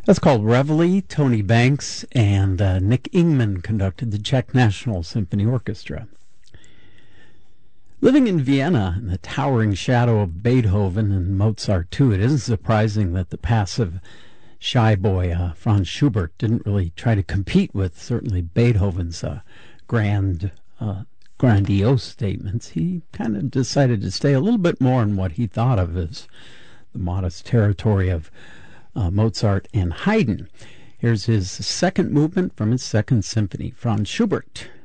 That's called Reveille. Tony Banks and Nick Ingman conducted the Czech National Symphony Orchestra. Living in Vienna in the towering shadow of Beethoven and Mozart too, it isn't surprising that the passive, shy boy Franz Schubert didn't really try to compete with certainly Beethoven's grandiose statements. He kind of decided to stay a little bit more in what he thought of as the modest territory of Mozart and Haydn. Here's his second movement from his second symphony, Franz Schubert.